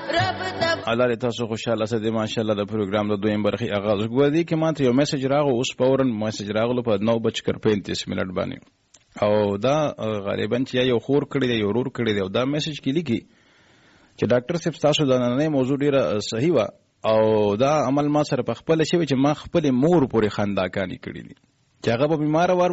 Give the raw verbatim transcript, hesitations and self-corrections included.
الله دې تاسو خوشاله سه دې ماشاءالله د پروګرام د دویم برخې آغاز وګورئ کې ماته یو میسج راغو اوس فورن میسج راغلو په نو بج کر پینتیس منټ باندې او دا غالبا چې یو خور کړی دی یو رور کړی دی او دا میسج کې لیکي چې ډاکټر صاحب تاسو دا نن موضوع ډیره صحیح و او دا عمل ما سره په خپل شوی چې ما خپل مور پورې خنداکانی کړی دي چې هغه به بیمار و